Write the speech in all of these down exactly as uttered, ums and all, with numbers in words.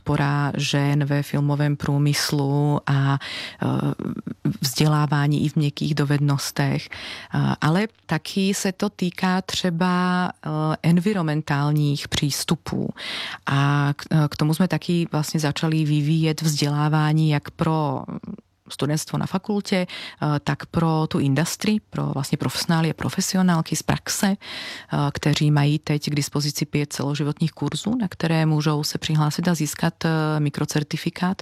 podpora žen ve filmovém průmyslu a vzdělávání i v měkkých dovednostech, ale taky se to týká třeba environmentálních přístupů. A k tomu jsme taky vlastně začali vyvíjet vzdělávání jak pro studentstvo na fakultě, tak pro tu industrii, pro vlastně profesionály a profesionálky z praxe, kteří mají teď k dispozici pět celoživotních kurzů, na které můžou se přihlásit a získat mikrocertifikát,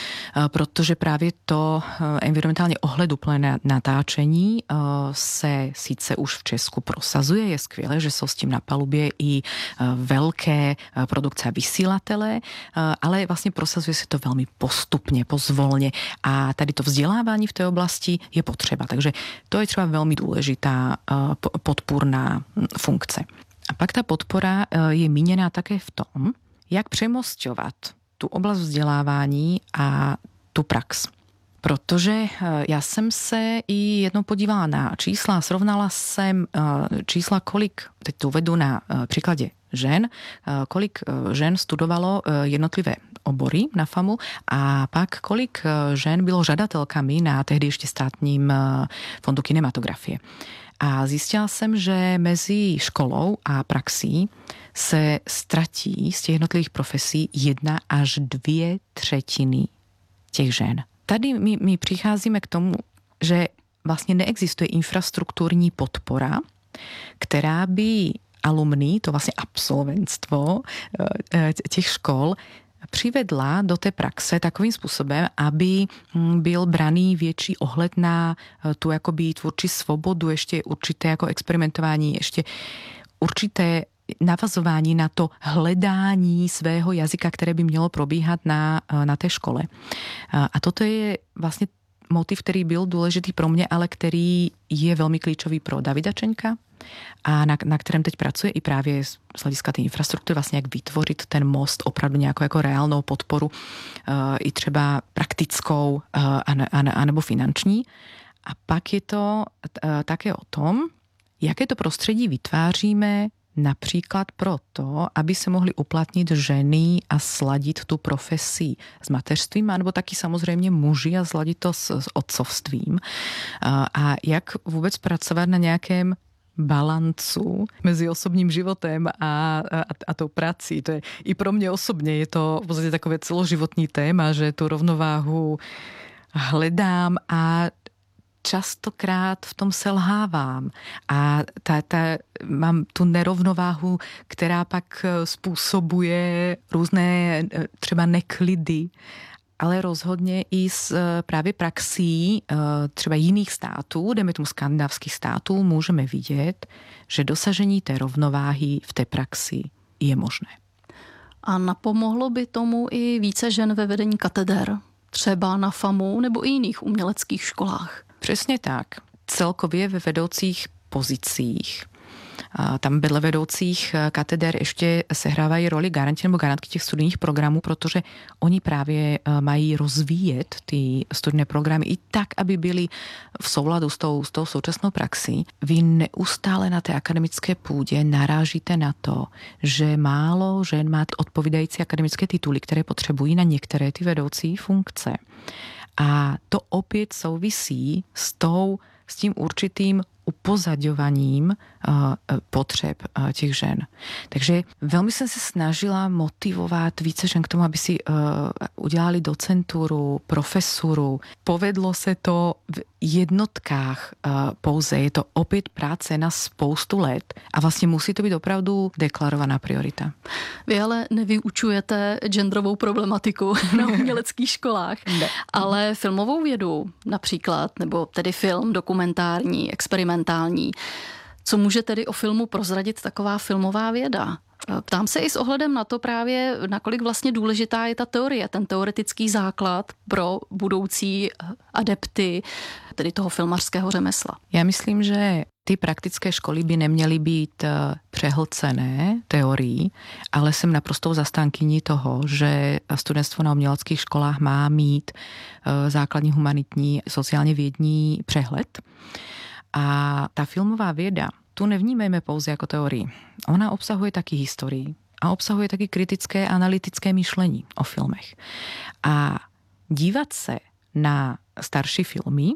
protože právě to environmentálně ohleduplné natáčení se sice už v Česku prosazuje, je skvělé, že jsou s tím na palubě i velké produkce a vysílatele, ale vlastně prosazuje se to velmi postupně, pozvolně a tady to vzdělávání v té oblasti je potřeba. Takže to je třeba velmi důležitá podpůrná funkce. A pak ta podpora je míněná také v tom, jak přemosťovat tu oblast vzdělávání a tu prax. Protože já jsem se i jednou podívala na čísla, srovnala jsem čísla, kolik, teď to uvedu na příkladě žen, kolik žen studovalo jednotlivé obory na FAMu a pak kolik žen bylo žadatelkami na tehdy ještě státním fondu kinematografie. A zjistila jsem, že mezi školou a praxí se ztratí z těch jednotlivých profesí jedna až dvě třetiny těch žen. Tady my, my přicházíme k tomu, že vlastně neexistuje infrastrukturní podpora, která by alumny, to vlastně absolventstvo těch škol, přivedla do té praxe takovým způsobem, aby byl braný větší ohled na tu jakoby tvůrčí svobodu, ještě určité jako experimentování, ještě určité navazování na to hledání svého jazyka, které by mělo probíhat na, na té škole. A toto je vlastně motiv, který byl důležitý pro mě, ale který je velmi klíčový pro Davida Čeňka a na, na kterém teď pracuje i právě z hlediska té infrastruktury, vlastně jak vytvořit ten most opravdu nějakou jako reálnou podporu, uh, i třeba praktickou uh, a, ne, a, ne, a nebo finanční. A pak je to uh, také o tom, jaké to prostředí vytváříme například proto, aby se mohly uplatnit ženy a sladit tu profesi s mateřstvím, anebo taky samozřejmě muži a sladit to s, s otcovstvím. A, a jak vůbec pracovat na nějakém balancu mezi osobním životem a, a, a tou prací. To je, i pro mě osobně je to v podstatě takové celoživotní téma, že tu rovnováhu hledám a častokrát v tom selhávám. A ta, ta, mám tu nerovnováhu, která pak způsobuje různé třeba neklidy, ale rozhodně i z právě praxí třeba jiných států, dejme tomu skandinávských států, můžeme vidět, že dosažení té rovnováhy v té praxi je možné. A napomohlo by tomu i více žen ve vedení kateder, třeba na FAMu nebo i jiných uměleckých školách? Přesně tak. Celkově ve vedoucích pozicích. Tam vedle vedoucích kateder ještě sehrávají roli garanti nebo garantky těch studijních programů, protože oni právě mají rozvíjet ty studijné programy i tak, aby byly v souladu s tou, s tou současnou praxí. Vy neustále na té akademické půdě narážíte na to, že málo žen má odpovídající akademické tituly, které potřebují na některé ty vedoucí funkce. A to opět souvisí s tou, s tím určitým upozaďovaním uh, potřeb uh, těch žen. Takže velmi jsem se snažila motivovat více žen k tomu, aby si uh, udělali docenturu, profesuru. Povedlo se to v jednotkách uh, pouze. Je to opět práce na spoustu let a vlastně musí to být opravdu deklarovaná priorita. Vy ale nevyučujete genderovou problematiku na uměleckých školách, ne. Ale filmovou vědu například, nebo tedy film dokumentární, experimentální. Co může tedy o filmu prozradit taková filmová věda? Ptám se i s ohledem na to právě, nakolik vlastně důležitá je ta teorie, ten teoretický základ pro budoucí adepty tedy toho filmařského řemesla. Já myslím, že ty praktické školy by neměly být přehlcené teorií, ale jsem naprostou zastánkyní toho, že studentstvo na uměleckých školách má mít základní humanitní, sociálně vědní přehled. A ta filmová věda, tu nevnímejme pouze jako teorii. Ona obsahuje taky historii. a obsahuje taky kritické analytické myšlení o filmech. A dívat se na starší filmy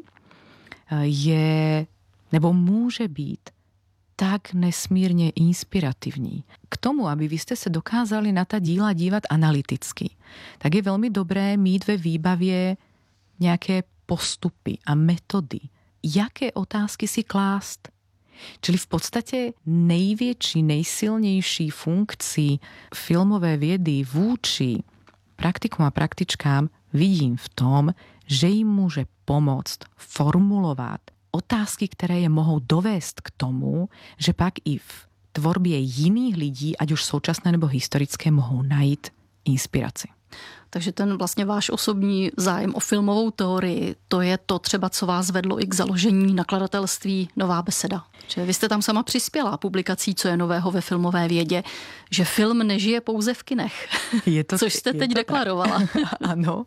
je, nebo může být tak nesmírně inspirativní. K tomu, aby vy ste sa dokázali na ta díla dívat analyticky, tak je veľmi dobré mít ve výbavě nějaké postupy a metody. Jaké otázky si klást? Čili v podstate největší, nejsilnější funkci filmové vědy vůči praktikom a praktičkám vidím v tom, že jim může pomoct formulovat otázky, které je mohou dovést k tomu, že pak i v tvorbě jiných lidí, ať už současné nebo historické, mohou najít inspiraci. Takže ten vlastně váš osobní zájem o filmovou teorii, to je to třeba, co vás vedlo i k založení nakladatelství Nová beseda. Že vy jste tam sama přispěla publikací Co je nového ve filmové vědě, že film nežije pouze v kinech, je to, což jste teď deklarovala. Ano,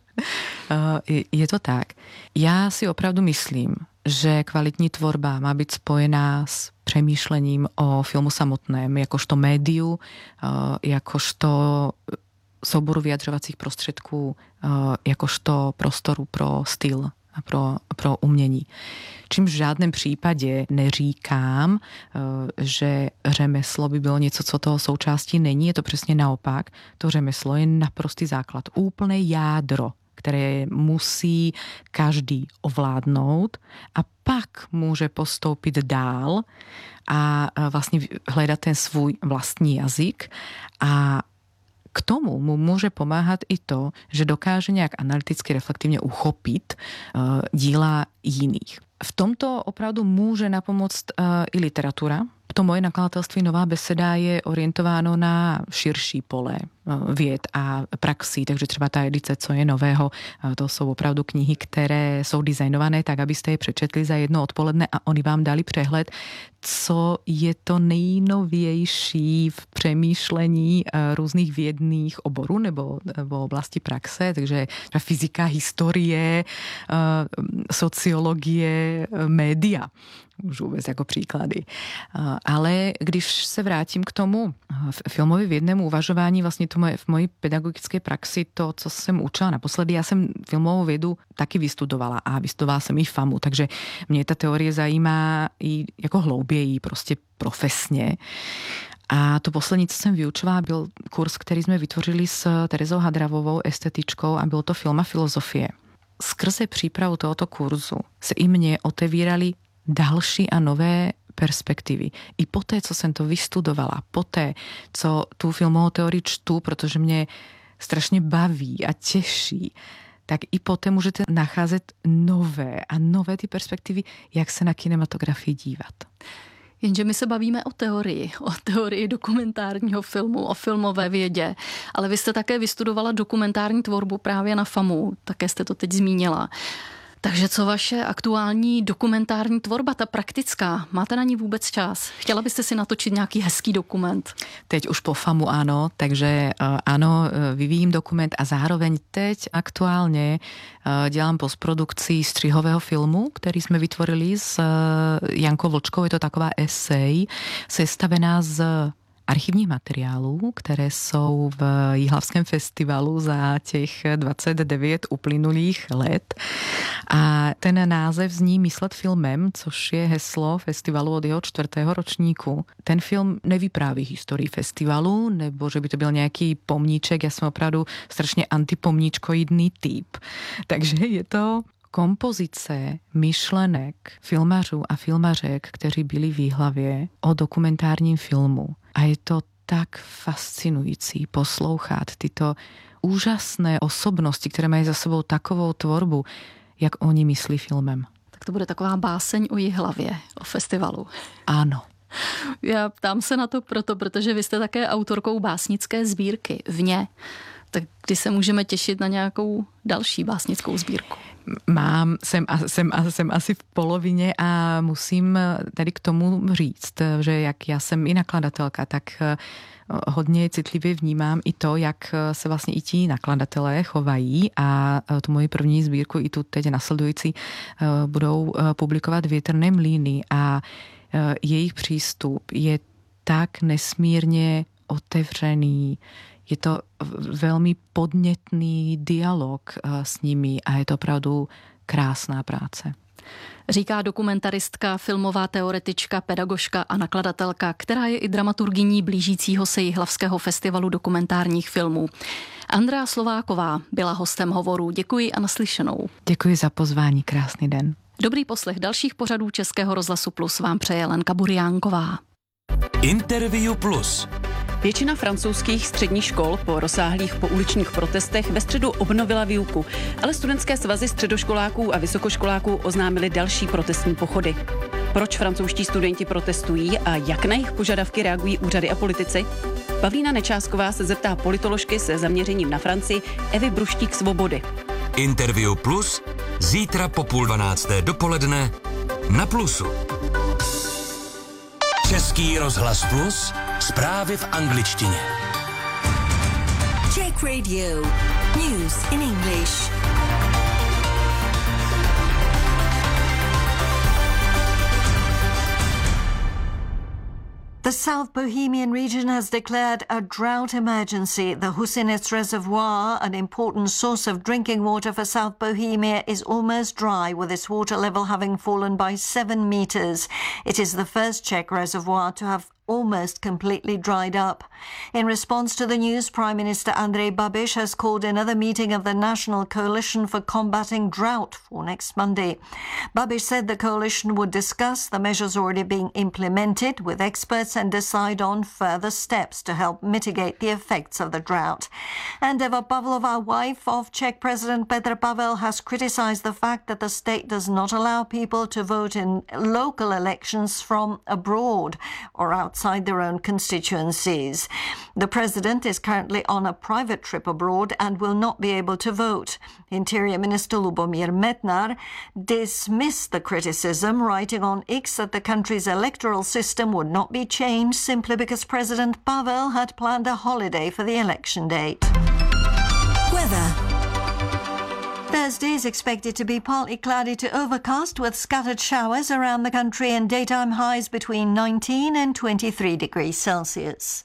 je to tak. Já si opravdu myslím, že kvalitní tvorba má být spojená s přemýšlením o filmu samotném, jakožto médiu, jakožto souboru vyjadřovacích prostředků, jakožto prostoru pro styl a pro, pro umění. Čím v žádném případě neříkám, že řemeslo by bylo něco, co toho součástí není, je to přesně naopak. To řemeslo je naprostý základ, úplné jádro, které musí každý ovládnout a pak může postoupit dál a vlastně hledat ten svůj vlastní jazyk a k tomu mu může pomáhat i to, že dokáže nějak analyticky reflektivně uchopit uh, díla jiných. V tomto opravdu může napomoct uh, i literatura. To moje nakladatelství Nová beseda je orientováno na širší pole věd a praxí, takže třeba ta edice Co je nového, to jsou opravdu knihy, které jsou designované tak, abyste je přečetli za jedno odpoledne a oni vám dali přehled, co je to nejnovější v přemýšlení různých vědných oborů nebo v oblasti praxe, takže fyzika, historie, sociologie, média. Už vůbec jako příklady. Ale když se vrátím k tomu filmově vědnému uvažování, vlastně to moje, v mojí pedagogické praxi, to, co jsem učila naposledy, já jsem filmovou vědu taky vystudovala a vystudovala jsem i FAMu, takže mě ta teorie zajímá i jako hlouběji, prostě profesně. A to poslední, co jsem vyučovala, byl kurz, který jsme vytvořili s Terezou Hadravovou, estetičkou, a byl to film a filozofie. Skrze přípravu tohoto kurzu se i mně otevírali další a nové perspektivy. I poté, co jsem to vystudovala, poté, co tu filmovou teorii čtu, protože mě strašně baví a těší, tak i poté můžete nacházet nové a nové ty perspektivy, jak se na kinematografii dívat. Jenže my se bavíme o teorii, o teorii dokumentárního filmu, o filmové vědě, ale vy jste také vystudovala dokumentární tvorbu právě na FAMu, také jste to teď zmínila. Takže co vaše aktuální dokumentární tvorba, ta praktická, máte na ní vůbec čas? Chtěla byste si natočit nějaký hezký dokument? Teď už po FAMu ano, takže ano, vyvíjím dokument a zároveň teď aktuálně dělám postprodukci střihového filmu, který jsme vytvorili s Jankou Vlčkou. Je to taková esej sestavená z archivních materiálů, které jsou v Jihlavském festivalu za těch dvacet devět uplynulých let. A ten název zní Myslet filmem, což je heslo festivalu od jeho čtvrtého ročníku. Ten film nevypráví historii festivalu, nebo že by to byl nějaký pomníček. Já jsem opravdu strašně antipomníčkoidný typ. Takže je to kompozice myšlenek filmařů a filmařek, kteří byli v Jihlavě o dokumentárním filmu. A je to tak fascinující poslouchat tyto úžasné osobnosti, které mají za sebou takovou tvorbu, jak oni myslí filmem. Tak to bude taková báseň o Jihlavě, o festivalu. Ano. Já ptám se na to proto, protože vy jste také autorkou básnické sbírky Vně. Tak kdy se můžeme těšit na nějakou další básnickou sbírku? Mám, jsem, jsem, jsem asi v polovině a musím tady k tomu říct, že jak já jsem i nakladatelka, tak hodně citlivě vnímám i to, jak se vlastně i ti nakladatelé chovají a tu moji první sbírku i tu teď nasledující budou publikovat Větrné mlýny a jejich přístup je tak nesmírně otevřený, je to veľmi podnetný dialog s nimi a je to opravdu krásná práce. Říká dokumentaristka, filmová teoretička, pedagožka a nakladatelka, která je i dramaturgyní blížícího se Jihlavského festivalu dokumentárních filmů. Andrea Slováková byla hostem hovoru. Děkuji a naslyšenou. Děkuji za pozvání, krásný den. Dobrý poslech dalších pořadů Českého rozhlasu Plus vám přeje Lenka Buriánková. Interview Plus. Většina francouzských středních škol po rozsáhlých pouličních protestech ve středu obnovila výuku, ale studentské svazy středoškoláků a vysokoškoláků oznámili další protestní pochody. Proč francouzští studenti protestují a jak na jejich požadavky reagují úřady a politici? Pavlína Nečásková se zeptá politoložky se zaměřením na Francii Evy Bruštík-Svobody. Interview Plus zítra po půl dvanácté dopoledne na Plusu. Český rozhlas Plus, zprávy v angličtině. Czech Radio. News in English. The South Bohemian region has declared a drought emergency. The Husinec Reservoir, an important source of drinking water for South Bohemia, is almost dry, with its water level having fallen by seven meters. It is the first Czech reservoir to have almost completely dried up. In response to the news, Prime Minister Andrej Babiš has called another meeting of the National Coalition for Combating Drought for next Monday. Babiš said the coalition would discuss the measures already being implemented with experts and decide on further steps to help mitigate the effects of the drought. And Eva Pavlova, wife of Czech President Petr Pavel, has criticized the fact that the state does not allow people to vote in local elections from abroad or outside outside their own constituencies. The president is currently on a private trip abroad and will not be able to vote. Interior Minister Lubomír Metnar dismissed the criticism, writing on X that the country's electoral system would not be changed simply because President Pavel had planned a holiday for the election date. Weather. Thursday is expected to be partly cloudy to overcast with scattered showers around the country and daytime highs between nineteen and twenty-three degrees Celsius.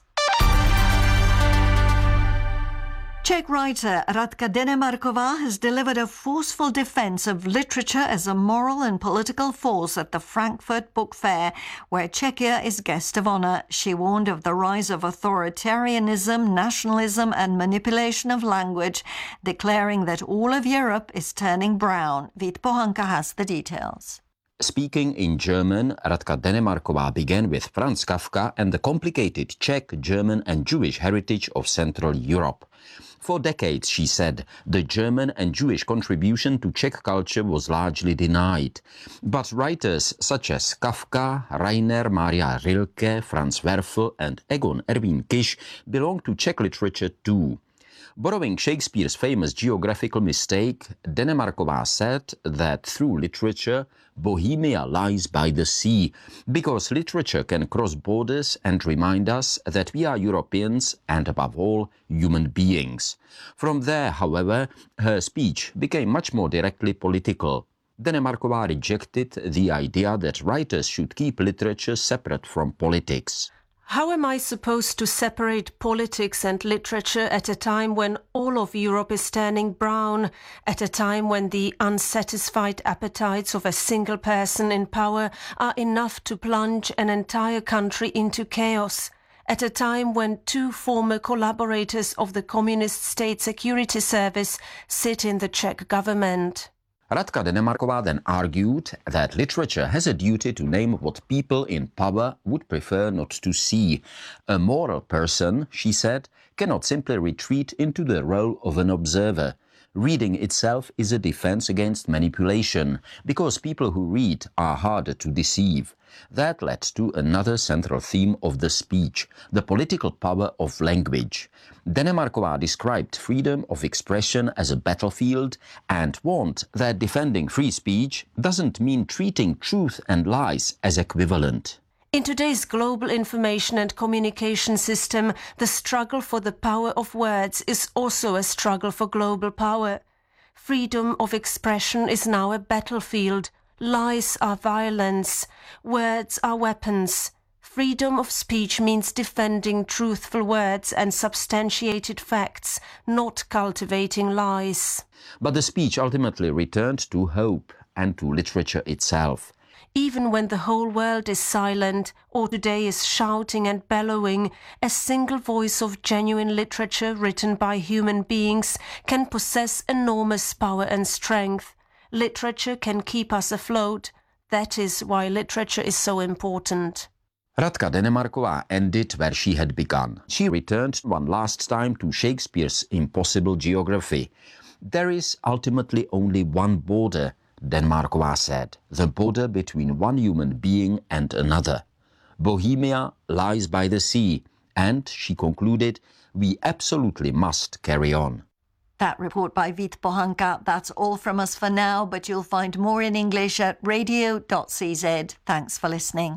Czech writer Radka Denemarková has delivered a forceful defense of literature as a moral and political force at the Frankfurt Book Fair, where Czechia is guest of honor. She warned of the rise of authoritarianism, nationalism and manipulation of language, declaring that all of Europe is turning brown. Vít Pohanka has the details. Speaking in German, Radka Denemarková began with Franz Kafka and the complicated Czech, German and Jewish heritage of Central Europe. For decades, she said, the German and Jewish contribution to Czech culture was largely denied. But writers such as Kafka, Rainer Maria Rilke, Franz Werfel and Egon Erwin Kisch belong to Czech literature too. Borrowing Shakespeare's famous geographical mistake, Denemarková said that through literature, Bohemia lies by the sea, because literature can cross borders and remind us that we are Europeans and, above all, human beings. From there, however, her speech became much more directly political. Denemarková rejected the idea that writers should keep literature separate from politics. How am I supposed to separate politics and literature at a time when all of Europe is turning brown, at a time when the unsatisfied appetites of a single person in power are enough to plunge an entire country into chaos, at a time when two former collaborators of the Communist State Security Service sit in the Czech government? Radka Denemarková then argued that literature has a duty to name what people in power would prefer not to see. A moral person, she said, cannot simply retreat into the role of an observer. Reading itself is a defense against manipulation, because people who read are harder to deceive. That led to another central theme of the speech, the political power of language. Denemarková described freedom of expression as a battlefield and warned that defending free speech doesn't mean treating truth and lies as equivalent. In today's global information and communication system, the struggle for the power of words is also a struggle for global power. Freedom of expression is now a battlefield. Lies are violence. Words are weapons. freedom of speech means defending truthful words and substantiated facts, not cultivating lies. But the speech ultimately returned to hope and to literature itself. Even when the whole world is silent or today is shouting and bellowing, a single voice of genuine literature written by human beings can possess enormous power and strength. Literature can keep us afloat. That is why literature is so important. Radka Denemarková ended where she had begun. She returned one last time to Shakespeare's impossible geography. There is ultimately only one border, Denemarková said, the border between one human being and another. Bohemia lies by the sea, and, she concluded, we absolutely must carry on. That report by Vít Pohanka. That's all from us for now, but you'll find more in English at radio dot c z. Thanks for listening.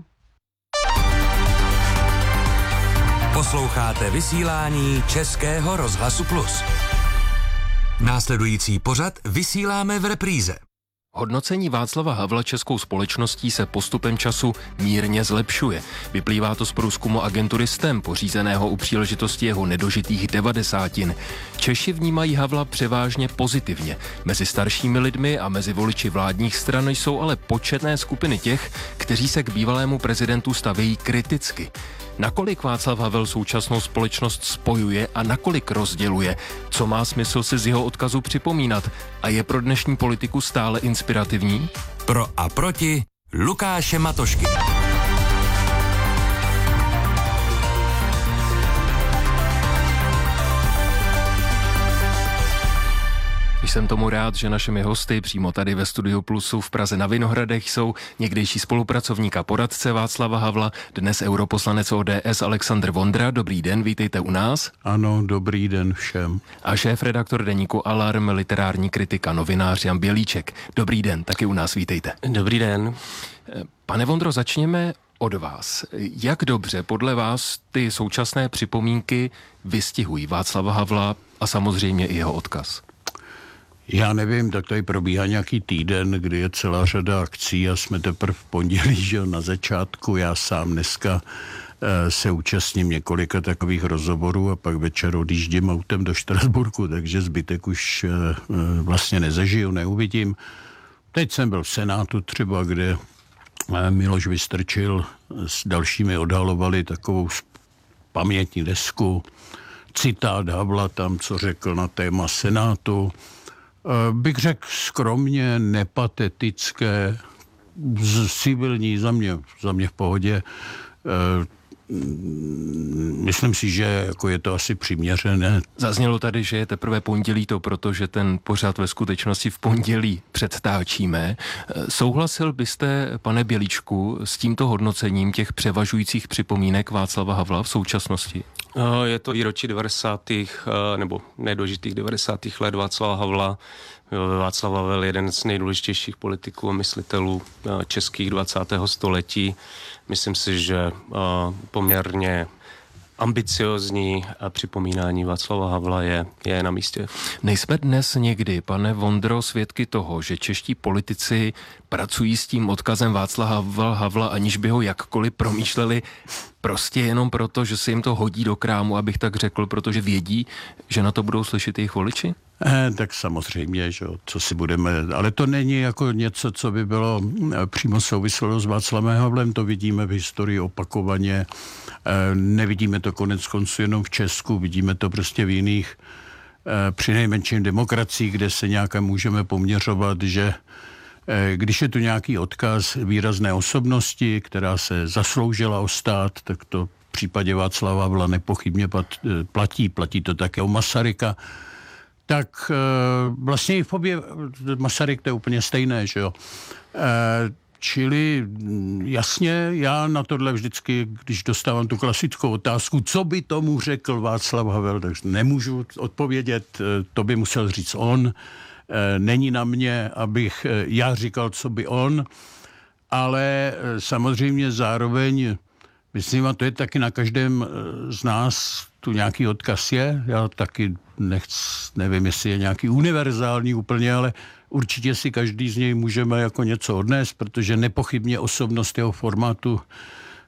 Posloucháte vysílání Českého rozhlasu Plus. Následující pořad vysíláme v repríze. Hodnocení Václava Havla českou společností se postupem času mírně zlepšuje. Vyplývá to z průzkumu agentury STEM, pořízeného u příležitosti jeho nedožitých devadesátin. Češi vnímají Havla převážně pozitivně. Mezi staršími lidmi a mezi voliči vládních stran jsou ale početné skupiny těch, kteří se k bývalému prezidentu stavějí kriticky. Nakolik Václav Havel současnou společnost spojuje a nakolik rozděluje? Co má smysl si z jeho odkazu připomínat? A je pro dnešní politiku stále inspirativní? Pro a proti Lukáše Matošky. Jsem tomu rád, že našimi hosty přímo tady ve studiu Plusu v Praze na Vinohradech jsou někdejší spolupracovník a poradce Václava Havla, dnes europoslanec O D S Alexandr Vondra. Dobrý den, vítejte u nás. Ano, dobrý den všem. A šéf-redaktor deníku Alarm, literární kritik a novinář Jan Bělíček. Dobrý den, taky u nás vítejte. Dobrý den. Pane Vondro, začněme od vás. Jak dobře podle vás ty současné připomínky vystihují Václava Havla a samozřejmě i jeho odkaz? Já nevím, tak tady probíhá nějaký týden, kdy je celá řada akcí a jsme teprve v pondělí, že na začátku. Já sám dneska e, se účastním několika takových rozhovorů a pak večer odjíždím autem do Štrasburku, takže zbytek už e, vlastně nezažiju, neuvidím. Teď jsem byl v Senátu třeba, kde e, Miloš Vystrčil s dalšími odhalovali takovou pamětní desku, citát Havla tam, co řekl na téma Senátu. Bych řekl skromně, nepatetické, civilní, za mě, za mě v pohodě. Myslím si, že jako je to asi přiměřené. Zaznělo tady, že je teprve pondělí, to proto, že ten pořad ve skutečnosti v pondělí předtáčíme. Souhlasil byste, pane Bělíčku, s tímto hodnocením těch převažujících připomínek Václava Havla v současnosti? Je to výročí devadesátých nebo nedožitých devadesátých let Václava Havla. Václav Havel je jeden z nejdůležitějších politiků a myslitelů českých dvacátého století. Myslím si, že poměrně ambiciozní připomínání Václava Havla je, je na místě. Nejsme dnes někdy, pane Vondro, svědky toho, že čeští politici pracují s tím odkazem Václava Havla, aniž by ho jakkoliv promýšleli, prostě jenom proto, že se jim to hodí do krámu, abych tak řekl, protože vědí, že na to budou slyšet jejich voliči? Eh, tak samozřejmě, že, co si budeme, ale to není jako něco, co by bylo přímo souviselo s Václavem Havlem, to vidíme v historii opakovaně, eh, nevidíme to konec konců jenom v Česku, vidíme to prostě v jiných, eh, přinejmenším demokracii, kde se nějaké můžeme poměřovat, že eh, když je tu nějaký odkaz výrazné osobnosti, která se zasloužila o stát, tak to v případě Václava Havla nepochybně platí, platí to také u Masaryka, tak vlastně i v obě Masaryk to je úplně stejné, že jo. Čili jasně, já na tohle vždycky, když dostávám tu klasickou otázku, co by tomu řekl Václav Havel, tak nemůžu odpovědět, to by musel říct on. Není na mě, abych já říkal, co by on, ale samozřejmě zároveň, myslím, a to je taky na každém z nás, tu nějaký odkaz je, já taky nechci, nevím, jestli je nějaký univerzální úplně, ale určitě si každý z něj můžeme jako něco odnést, protože nepochybně osobnost jeho formátu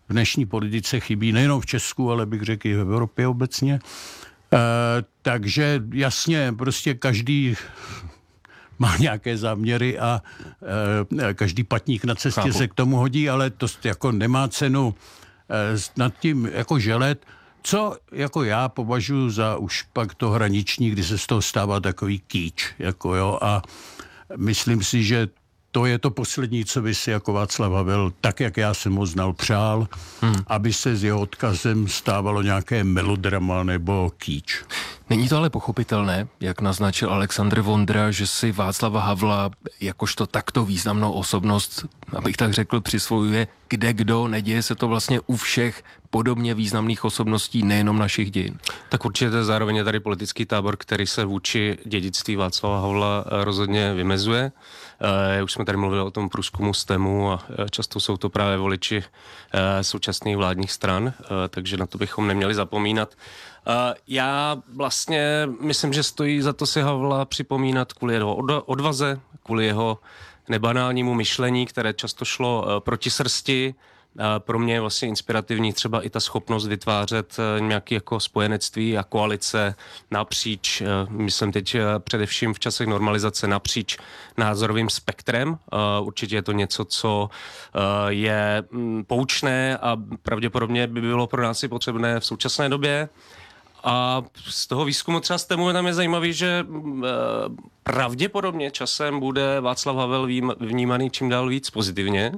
v dnešní politice chybí, nejenom v Česku, ale bych řekl i v Evropě obecně. E, takže jasně, prostě každý má nějaké záměry a e, každý patník na cestě Chápu. se k tomu hodí, ale to jako nemá cenu e, nad tím jako želet. Co jako já považuji za už pak to hraniční, kdy se z toho stává takový kýč, jako jo, a myslím si, že to je to poslední, co by si jako Václav Havel, tak jak já jsem ho znal, přál, hmm. aby se s jeho odkazem stávalo nějaké melodrama nebo kýč. Není to ale pochopitelné, jak naznačil Alexandr Vondra, že si Václava Havla jakožto takto významnou osobnost, abych tak řekl, přisvojuje kde kdo, neděje se to vlastně u všech podobně významných osobností, nejenom našich dějin. Tak určitě zároveň je tady politický tábor, který se vůči dědictví Václava Havla rozhodně vymezuje. E, už jsme tady mluvili o tom průzkumu STEMu a často jsou to právě voliči e, současných vládních stran, e, takže na to bychom neměli zapomínat. E, já vlastně myslím, že stojí za to si Havla připomínat kvůli jeho odvaze, kvůli jeho nebanálnímu myšlení, které často šlo e, proti srsti. Pro mě je vlastně inspirativní třeba i ta schopnost vytvářet nějaké jako spojenectví a koalice napříč, myslím teď především v časech normalizace, napříč názorovým spektrem. Určitě je to něco, co je poučné a pravděpodobně by bylo pro nás i potřebné v současné době. A z toho výzkumu třeba STEMu tam je zajímavý, že pravděpodobně časem bude Václav Havel vnímaný čím dál víc pozitivně.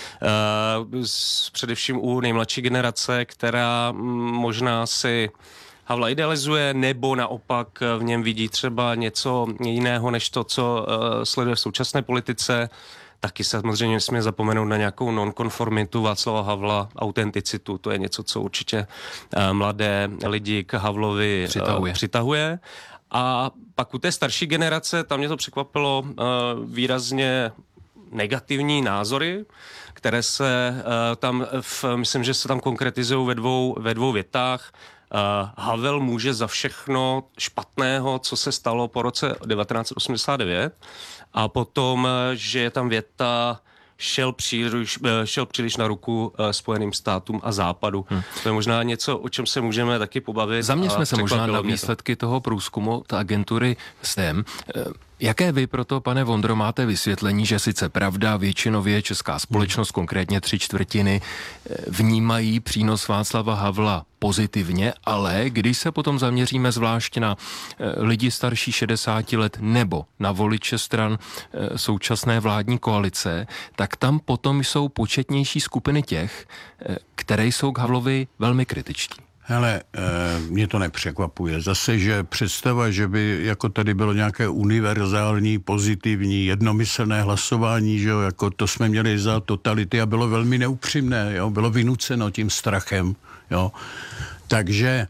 Především u nejmladší generace, která možná si Havla idealizuje, nebo naopak v něm vidí třeba něco jiného, než to, co sleduje v současné politice. Taky se samozřejmě nesmí zapomenout na nějakou nonkonformitu Václava Havla, autenticitu. To je něco, co určitě mladé lidi k Havlovi přitahuje. přitahuje. A pak u té starší generace, tam mě to překvapilo výrazně negativní názory, které se tam, v, myslím, že se tam konkretizují ve dvou, ve dvou větách. Havel může za všechno špatného, co se stalo po roce devatenáct osmdesát devět, a potom, že je tam věta šel příliš, šel příliš na ruku Spojeným státům a Západu. Hmm. To je možná něco, o čem se můžeme taky pobavit. Zaměřme se možná na výsledky toho průzkumu té agentury STEM. Jaké vy proto, pane Vondro, máte vysvětlení, že sice pravda, většinově česká společnost, konkrétně tři čtvrtiny, vnímají přínos Václava Havla pozitivně, ale když se potom zaměříme zvlášť na lidi starší šedesáti let nebo na voliče stran současné vládní koalice, tak tam potom jsou početnější skupiny těch, které jsou k Havlovi velmi kritičtí. Hele, e, mě to nepřekvapuje. Zase, že představa, že by jako tady bylo nějaké univerzální, pozitivní, jednomyslné hlasování, že jo, jako to jsme měli za totality a bylo velmi neupřímné, jo, bylo vynuceno tím strachem, jo. Takže e,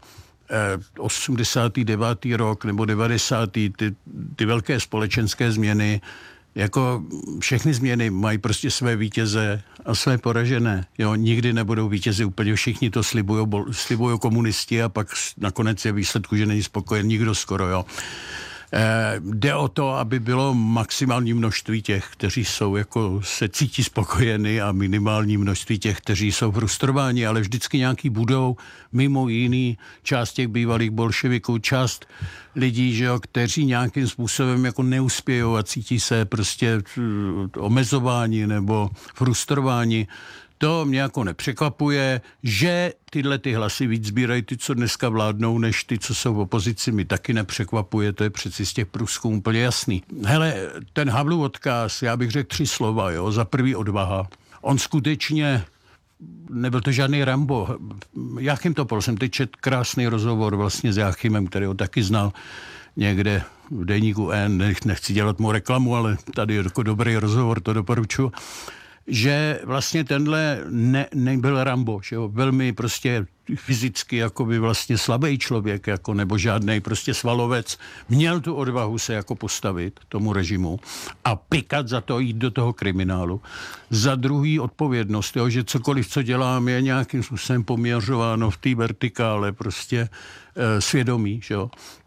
osmdesátý devátý rok nebo devadesátý Ty, ty velké společenské změny, jako všechny změny mají prostě své vítěze a své poražené. Jo, nikdy nebudou vítězi úplně všichni, to slibují, slibují komunisti a pak nakonec je výsledku, že není spokojen nikdo skoro, jo. Eh, jde o to, aby bylo maximální množství těch, kteří jsou jako se cítí spokojeny a minimální množství těch, kteří jsou frustrováni, ale vždycky nějaký budou, mimo jiný část těch bývalých bolševiků, část lidí, že jo, kteří nějakým způsobem jako neuspějou a cítí se prostě omezováni nebo frustrováni. To mě jako nepřekvapuje, že tyhle ty hlasy víc sbírají ty, co dneska vládnou, než ty, co jsou v opozici. Mi taky nepřekvapuje, to je přeci z těch průzkumů úplně jasný. Hele, ten Havlův odkaz, já bych řekl tři slova, jo. Za prvý odvaha. On skutečně, nebyl to žádný Rambo. Jáchym Topol, jsem teď četl krásný rozhovor vlastně s Jáchymem, který ho taky znal někde v deníku N. Nechci dělat mu reklamu, ale tady je jako dobrý rozhovor, to doporučuji. Že vlastně tenhle ne, nebyl Rambo, že jo, velmi prostě fyzicky jakoby vlastně slabý člověk, jako nebo žádnej prostě svalovec, měl tu odvahu se jako postavit tomu režimu a pikat za to, jít do toho kriminálu. Za druhý odpovědnost, jo, že cokoliv, co dělám, je nějakým způsobem poměřováno v té vertikále prostě e, svědomí, že jo.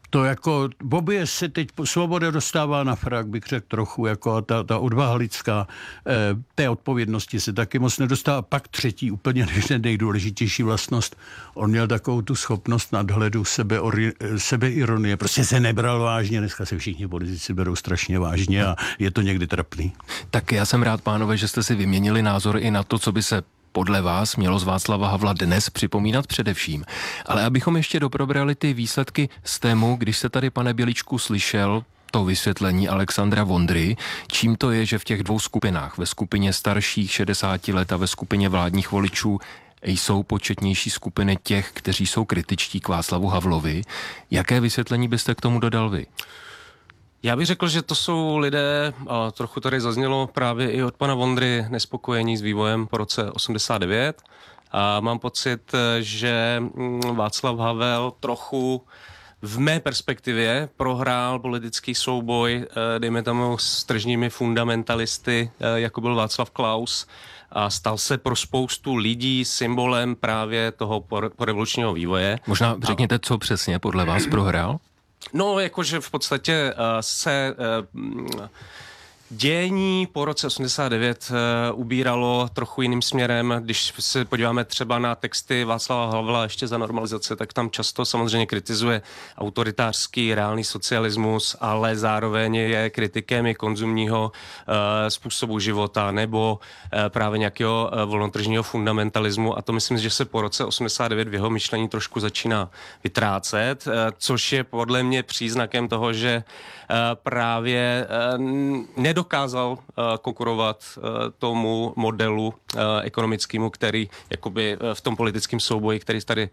to jako, Bobie se teď Svoboda dostává na frak, bych řekl trochu, jako ta, ta odvaha lidská, eh, té odpovědnosti se taky moc nedostává. Pak třetí, úplně nejdůležitější vlastnost, on měl takovou tu schopnost nadhledu, sebe, sebeironie, prostě se nebral vážně, dneska se všichni politici berou strašně vážně a je to někdy trapný. Tak já jsem rád, pánové, že jste si vyměnili názor i na to, co by se podle vás mělo z Václava Havla dnes připomínat především. Ale abychom ještě doprobrali ty výsledky z tému, když se tady, pane Bělíčku, slyšel to vysvětlení Alexandra Vondry, čím to je, že v těch dvou skupinách, ve skupině starších šedesáti let a ve skupině vládních voličů, jsou početnější skupiny těch, kteří jsou kritičtí k Václavu Havlovi. Jaké vysvětlení byste k tomu dodal vy? Já bych řekl, že to jsou lidé, a trochu tady zaznělo právě i od pana Vondry, nespokojení s vývojem po roce osmdesát devět. A mám pocit, že Václav Havel trochu v mé perspektivě prohrál politický souboj, dejme tomu, s tržními fundamentalisty, jako byl Václav Klaus, a stal se pro spoustu lidí symbolem právě toho porevolučního vývoje. Možná řekněte, co přesně podle vás prohrál? No, jakože v podstatě uh, se uh, dějení po roce osmdesát devět uh, ubíralo trochu jiným směrem. Když se podíváme třeba na texty Václava Havla ještě za normalizace, tak tam často samozřejmě kritizuje autoritářský reálný socialismus, ale zároveň je kritikem i konzumního uh, způsobu života nebo uh, právě nějakého uh, volnotržního fundamentalismu, a to myslím, že se po roce osmdesát devět v jeho myšlení trošku začíná vytrácet, uh, což je podle mě příznakem toho, že uh, právě uh, nedokázal uh, konkurovat uh, tomu modelu uh, ekonomickému, který jakoby uh, v tom politickém souboji, který tady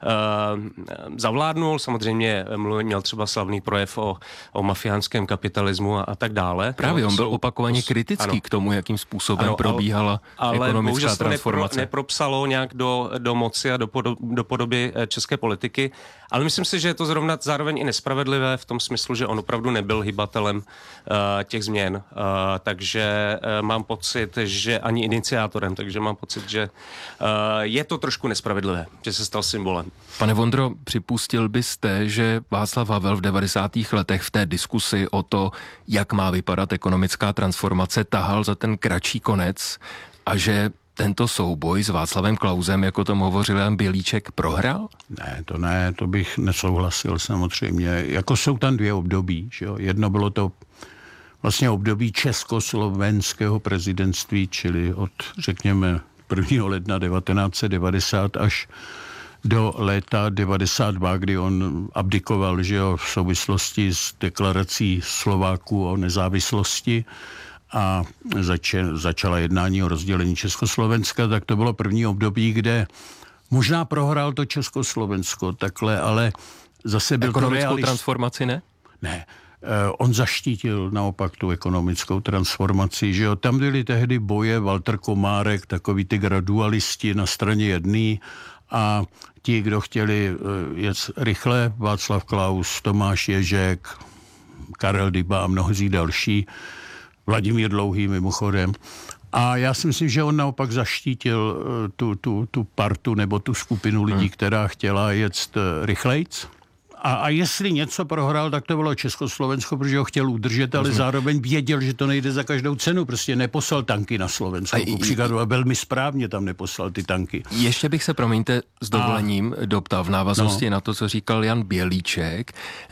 uh, zavládnul. Samozřejmě měl třeba slavný projev o, o mafiánském kapitalismu a, a tak dále. Právě no, on byl jsou, opakovaně kritický ano. k tomu, jakým způsobem ano, probíhala ale ekonomická ale transformace. Nepro, nepropsalo nějak do, do moci a do, podob, do podoby české politiky. Ale myslím si, že je to zrovna zároveň i nespravedlivé v tom smyslu, že on opravdu nebyl hybatelem uh, těch změn. Uh, takže uh, mám pocit, že ani iniciátorem, takže mám pocit, že uh, je to trošku nespravedlivé, že se stal symbolem. Pane Vondro, připustil byste, že Václav Havel v devadesátých letech v té diskusi o to, jak má vypadat ekonomická transformace, tahal za ten kratší konec a že tento souboj s Václavem Klausem, jako tom hovořil Jan Bělíček, prohrál? Ne, to ne, to bych nesouhlasil samozřejmě. Jako jsou tam dvě období, že jo? Jedno bylo to vlastně období československého prezidentství, čili od, řekněme, prvního ledna devatenáct set devadesát až do léta devadesát dva, kdy on abdikoval, že jo, v souvislosti s deklarací Slováků o nezávislosti a zač- začala jednání o rozdělení Československa, tak to bylo první období, kde možná prohrál to Československo takhle, ale zase byl ekonomickou to realist. transformaci, ne? Ne. On zaštítil naopak tu ekonomickou transformaci, že jo. Tam byly tehdy boje, Walter Komárek, takový ty gradualisti na straně jedný a ti, kdo chtěli jet rychle, Václav Klaus, Tomáš Ježek, Karel Dyba a mnozí další, Vladimír Dlouhý mimochodem. A já si myslím, že on naopak zaštítil tu, tu, tu partu nebo tu skupinu lidí, hmm. která chtěla jet rychlejc. A, a jestli něco prohrál, tak to bylo Československo, protože ho chtěl udržet, ale zároveň věděl, že to nejde za každou cenu. Prostě neposlal tanky na Slovensko. A, příkladu, a velmi správně tam neposlal ty tanky. Ještě bych se, promiňte, s dovolením a... doptal v návaznosti no. na to, co říkal Jan Bělíček.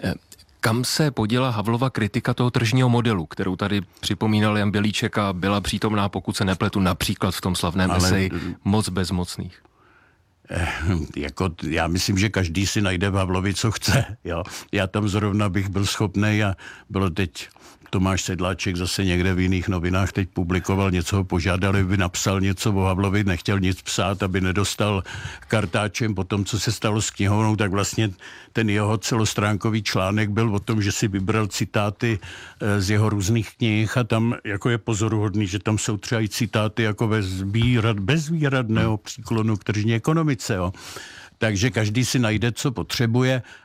Kam se poděla Havlova kritika toho tržního modelu, kterou tady připomínal Jan Bělíček a byla přítomná, pokud se nepletu, například v tom slavném ale... eseji Moc bezmocných? Jako, já myslím, že každý si najde v Havlovi, co chce. Jo. Já tam zrovna bych byl schopný a bylo teď Tomáš Sedláček zase někde v jiných novinách teď publikoval něco, ho požádali, aby napsal něco o Havlovi, nechtěl nic psát, aby nedostal kartáčem po tom, co se stalo s knihovnou, tak vlastně ten jeho celostránkový článek byl o tom, že si vybral citáty z jeho různých knih a tam jako je pozoruhodný, že tam jsou třeba i citáty jako bezvýrad, bezvýradného příklonu k tržní ekonomice. Jo. Takže každý si najde, co potřebuje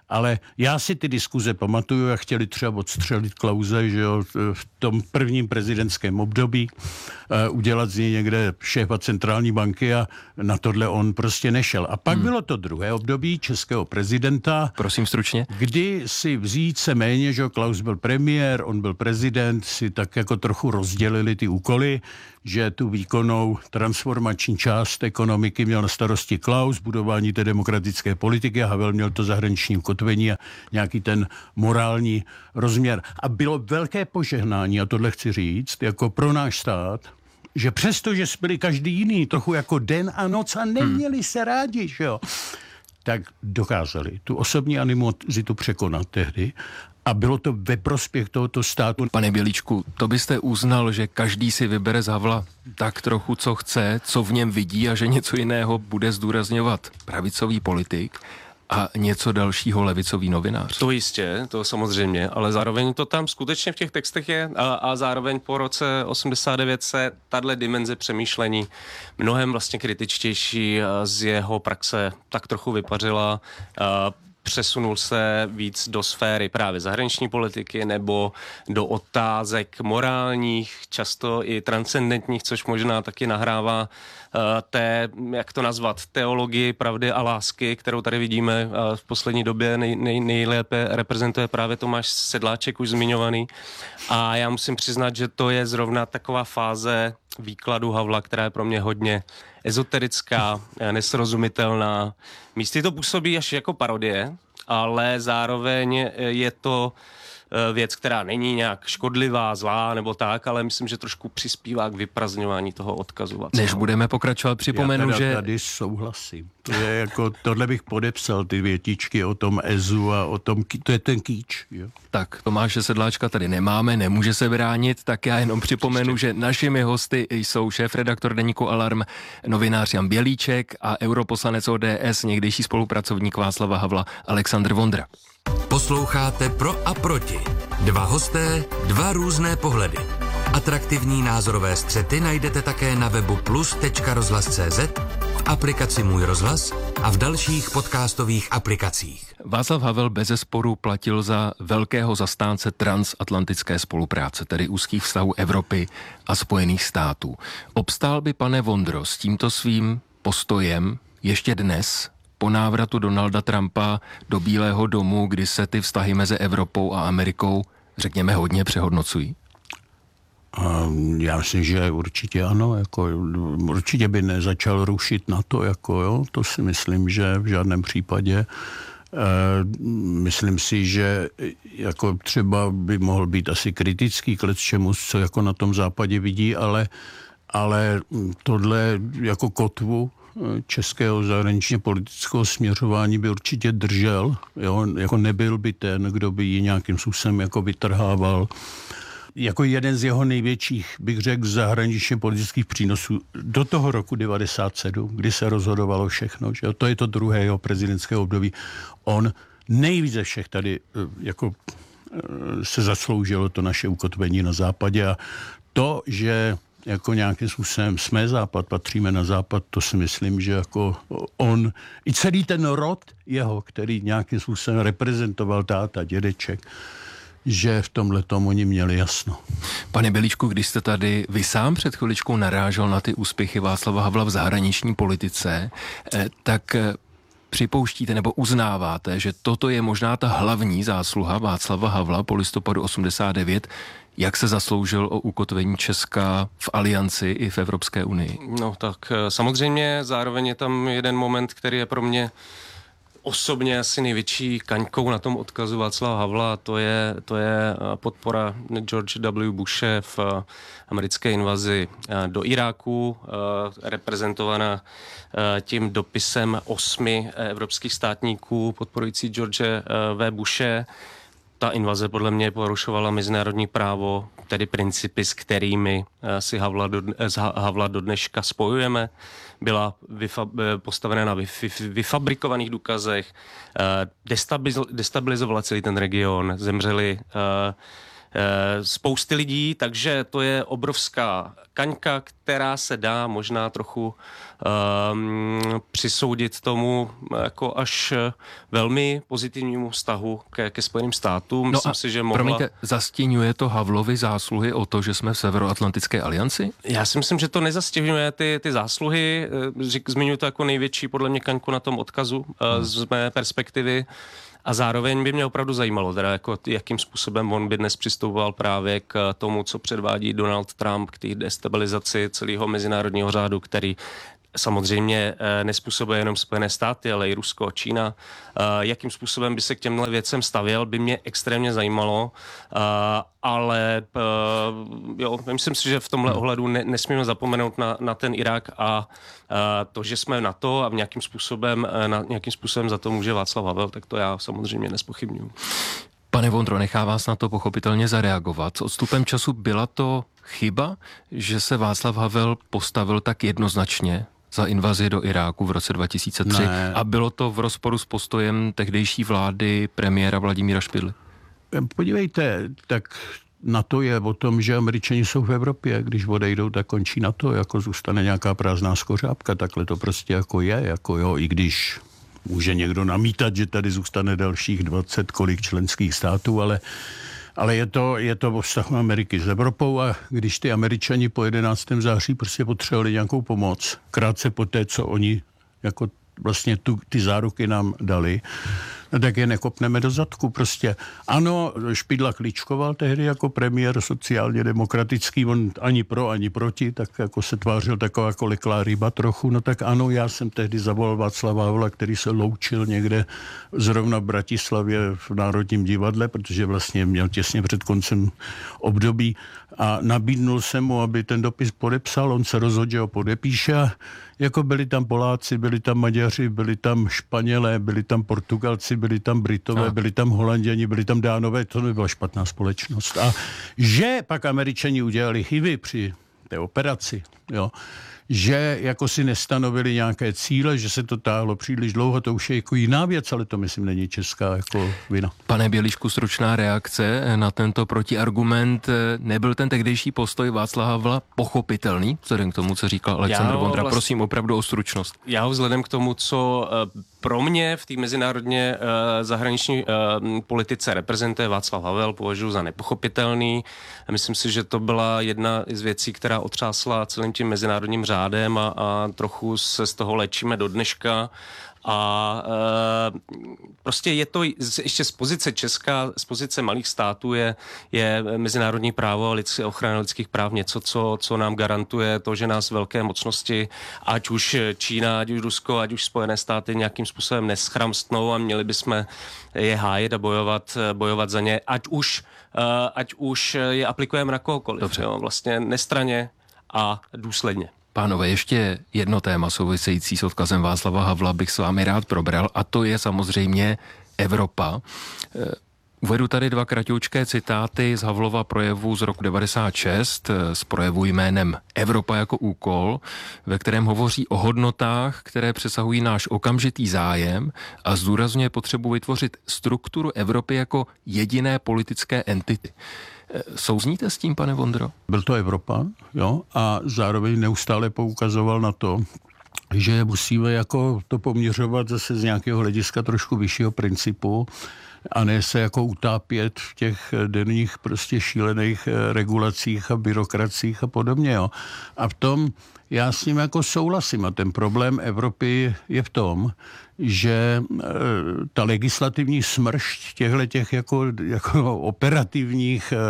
Ale já si ty diskuze pamatuju, jak chtěli třeba odstřelit Klause, že jo, v tom prvním prezidentském období uh, udělat z něj někde šéfa centrální banky a na tohle on prostě nešel. A pak hmm. bylo to druhé období českého prezidenta. Prosím stručně. Kdy si vzít se méně, že Klaus byl premiér, on byl prezident, si tak jako trochu rozdělili ty úkoly, že tu výkonnou transformační část ekonomiky měl na starosti Klaus, budování té demokratické politiky a Havel měl to zahraniční ukotvení a nějaký ten morální rozměr. A bylo velké požehnání, a tohle chci říct, jako pro náš stát, že přesto, že byli každý jiný, trochu jako den a noc a neměli se rádi, že jo, tak dokázali tu osobní animozitu překonat tehdy a bylo to ve prospěch tohoto státu. Pane Bělíčku, to byste uznal, že každý si vybere z Havla tak trochu, co chce, co v něm vidí a že něco jiného bude zdůrazňovat pravicový politik a něco dalšího levicový novinář? To jistě, to samozřejmě, ale zároveň to tam skutečně v těch textech je a, a zároveň po roce osmdesát devět se tahle dimenze přemýšlení mnohem vlastně kritičtější z jeho praxe tak trochu vypařila. A přesunul se víc do sféry právě zahraniční politiky nebo do otázek morálních, často i transcendentních, což možná taky nahrává uh, té, jak to nazvat, teologii pravdy a lásky, kterou tady vidíme uh, v poslední době nej, nej, nejlépe reprezentuje právě Tomáš Sedláček, už zmiňovaný. A já musím přiznat, že to je zrovna taková fáze výkladu Havla, která je pro mě hodně ezoterická, nesrozumitelná. Místy to působí až jako parodie, ale zároveň je to věc, která není nějak škodlivá, zlá nebo tak, ale myslím, že trošku přispívá k vyprazňování toho odkazu. Než budeme pokračovat, připomenu, Já že... tady souhlasím. To je jako, tohle bych podepsal, ty větičky o tom ezu a o tom, to je ten kýč. Jo? Tak, Tomáše Sedláčka tady nemáme, nemůže se bránit, tak já jenom připomenu, Příště. že našimi hosty jsou šéfredaktor deníku Alarm, novinář Jan Bělíček a europoslanec O D S, někdejší spolupracovník Václava Havla Alexandr Vondra. Posloucháte Pro a proti. Dva hosté, dva různé pohledy. Atraktivní názorové střety najdete také na webu plus tečka rozhlas tečka cé zet, v aplikaci Můj rozhlas a v dalších podcastových aplikacích. Václav Havel bezesporu platil za velkého zastánce transatlantické spolupráce, tedy úzkých vztahů Evropy a Spojených států. Obstál by, pane Vondro, s tímto svým postojem ještě dnes po návratu Donalda Trumpa do Bílého domu, kdy se ty vztahy mezi Evropou a Amerikou, řekněme, hodně přehodnocují? Já myslím, že určitě ano, jako určitě by nezačal rušit NATO, jako jo, to si myslím, že v žádném případě. E, myslím si, že jako třeba by mohl být asi kritický k lecčemu, co jako na tom západě vidí, ale, ale tohle jako kotvu českého zahraničně politického směřování by určitě držel, jo, jako nebyl by ten, kdo by ji nějakým způsobem jako vytrhával. Jako jeden z jeho největších, bych řekl, zahraničně politických přínosů do toho roku devadesát sedm, kdy se rozhodovalo všechno, že jo, to je to druhé jeho prezidentské období. On nejvíce všech tady jako se zasloužilo to naše ukotvení na západě a to, že jako nějakým způsobem jsme západ, patříme na západ, to si myslím, že jako on, i celý ten rod jeho, který nějakým způsobem reprezentoval táta, dědeček, že v tomhle tomu oni měli jasno. Pane Bělíčku, když jste tady vy sám před chviličkou narážel na ty úspěchy Václava Havla v zahraniční politice, tak připouštíte nebo uznáváte, že toto je možná ta hlavní zásluha Václava Havla po listopadu osmdesát devět, jak se zasloužil o ukotvení Česka v alianci i v Evropské unii? No tak samozřejmě zároveň je tam jeden moment, který je pro mě osobně asi největší kaňkou na tom odkazu Václava Havla, to je, to je podpora George W. Bushe v americké invazi do Iráku, reprezentovaná tím dopisem osmi evropských státníků podporující George W. Bushe. Ta invaze podle mě porušovala mezinárodní právo, tedy principy, s kterými si Havla do, Havla do dneška spojujeme. Byla vyfa, postavená na vyf, vyfabrikovaných důkazech, destabilizovala celý ten region, zemřeli spousty lidí, takže to je obrovská kaňka, která se dá možná trochu um, přisoudit tomu jako až velmi pozitivnímu vztahu ke, ke Spojeným státům. No Myslím a si, že mohla... promiňte, zastěňuje to Havlovy zásluhy o to, že jsme v Severoatlantické alianci? Já si myslím, že to nezastěňuje ty, ty zásluhy. Zmiňuji to jako největší podle mě kaňku na tom odkazu hmm. z mé perspektivy. A zároveň by mě opravdu zajímalo, teda jako, jakým způsobem on by dnes přistupoval právě k tomu, co předvádí Donald Trump, k té destabilizaci celého mezinárodního řádu, který samozřejmě nespůsobuje jenom Spojené státy, ale i Rusko, Čína. Jakým způsobem by se k těmhle věcem stavěl, by mě extrémně zajímalo, ale jo, myslím si, že v tomhle ohledu ne, nesmíme zapomenout na, na ten Irák a to, že jsme na to a v nějakým způsobem, na, nějakým způsobem za to může Václav Havel, tak to já samozřejmě nespochybnuju. Pane Vondro, nechá vás na to pochopitelně zareagovat. S odstupem času byla to chyba, že se Václav Havel postavil tak jednoznačně za invazi do Iráku v roce dva tisíce tři ne. a bylo to v rozporu s postojem tehdejší vlády premiéra Vladimíra Špidly? Podívejte, tak NATO je o tom, že Američani jsou v Evropě, když odejdou, tak končí NATO, jako zůstane nějaká prázdná skořápka, takhle to prostě jako je, jako jo, i když může někdo namítat, že tady zůstane dalších dvacet kolik členských států, ale Ale je to, je to o vztahu Ameriky s Evropou a když ty Američani po jedenáctého září prostě potřebovali nějakou pomoc, krátce po té, co oni jako vlastně tu, ty záruky nám dali, no tak je nekopneme do zadku prostě. Ano, Špidla klíčkoval tehdy jako premiér sociálně demokratický, on ani pro, ani proti, tak jako se tvářil taková jako leklá ryba trochu, no tak ano, já jsem tehdy zavolal Václava Havla, který se loučil někde zrovna v Bratislavě v Národním divadle, protože vlastně měl těsně před koncem období a nabídnul jsem mu, aby ten dopis podepsal, on se rozhodl, že ho podepíše a jako byli tam Poláci, byli tam Maďaři, byli tam Španělé, byli tam Portugalci, byli tam Britové, byli tam Holanděni, byli tam Dánové, to nebyla špatná společnost. A že pak Američani udělali chyby při té operaci, jo, že jako si nestanovili nějaké cíle, že se to táhlo příliš dlouho, to už je jako jiná věc, ale to myslím není česká jako vina. Pane Bělišku, stručná reakce na tento protiargument. Nebyl ten tehdejší postoj Václava Havla pochopitelný, vzhledem k tomu, co říkal Alexandr Vondra? Vlast... Prosím opravdu o stručnost. Já ho vzhledem k tomu, co pro mě v té mezinárodně zahraniční politice reprezentuje Václav Havel, považuji za nepochopitelný. Myslím si, že to byla jedna z věcí, která otřásla celým tím mezinárodním řádem a, a trochu se z toho léčíme do dneška. A e, prostě je to ještě z pozice Česka, z pozice malých států je, je mezinárodní právo a lidské, ochrana lidských práv něco, co, co nám garantuje to, že nás velké mocnosti, ať už Čína, ať už Rusko, ať už Spojené státy nějakým způsobem neschramstnou a měli bychom je hájit a bojovat, bojovat za ně, ať už, e, ať už je aplikujeme na kohokoliv. Jo, vlastně nestranně a důsledně. Pánové, ještě jedno téma související s odkazem Václava Havla bych s vámi rád probral a to je samozřejmě Evropa. Uvedu tady dva kratoučké citáty z Havlova projevu z roku devadesát šest, z projevu jménem Evropa jako úkol, ve kterém hovoří o hodnotách, které přesahují náš okamžitý zájem a zdůrazňuje potřebu vytvořit strukturu Evropy jako jediné politické entity. Souzníte s tím, pane Vondro? Byl to Evropa, jo, a zároveň neustále poukazoval na to, že musíme jako to poměřovat zase z nějakého hlediska trošku vyššího principu a ne se jako utápět v těch denních prostě šílených regulacích a byrokracích a podobně, jo. A v tom já s ním jako souhlasím a ten problém Evropy je v tom, že e, ta legislativní smršť těchto těch jako, jako operativních e,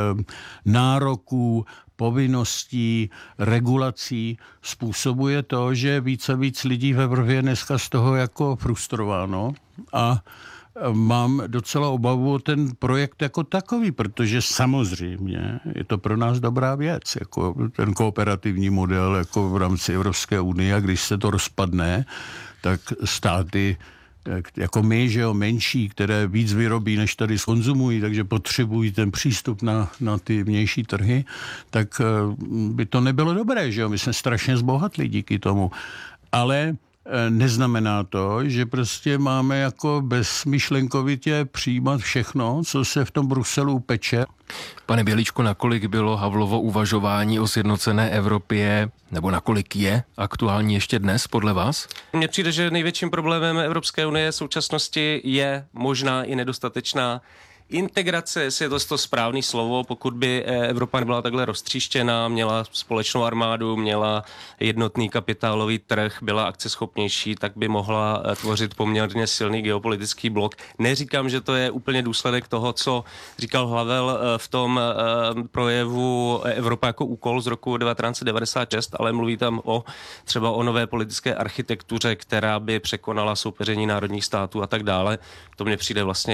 nároků, povinností, regulací způsobuje to, že více a víc lidí v Evropě je dneska z toho jako frustrováno a mám docela obavu o ten projekt jako takový, protože samozřejmě je to pro nás dobrá věc, jako ten kooperativní model jako v rámci Evropské unie, a když se to rozpadne, tak státy jako my, že jo, menší, které víc vyrobí, než tady skonzumují, takže potřebují ten přístup na, na ty vnější trhy, tak by to nebylo dobré, že jo, my jsme strašně zbohatli díky tomu. Ale neznamená to, že prostě máme jako bezmyšlenkovitě přijímat všechno, co se v tom Bruselu peče. Pane Bělíčku, nakolik bylo Havlovo uvažování o sjednocené Evropě, nebo nakolik je aktuální ještě dnes podle vás? Mně přijde, že největším problémem Evropské unie v současnosti je možná i nedostatečná integrace, jestli je to to správné slovo, pokud by Evropa nebyla takhle roztříštěná, měla společnou armádu, měla jednotný kapitálový trh, byla akceschopnější, tak by mohla tvořit poměrně silný geopolitický blok. Neříkám, že to je úplně důsledek toho, co říkal Havel v tom projevu Evropa jako úkol z roku devatenáct set devadesát šest, ale mluví tam o třeba o nové politické architektuře, která by překonala soupeření národních států a tak dále. To mně přijde vlastně